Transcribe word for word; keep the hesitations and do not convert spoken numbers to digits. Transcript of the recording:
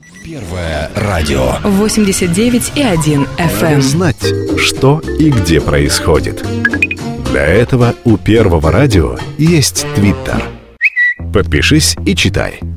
Первое радио. восемьдесят девять и один эф эм. Знать, что и где происходит. Для этого у Первого радио есть Твиттер. Подпишись и читай.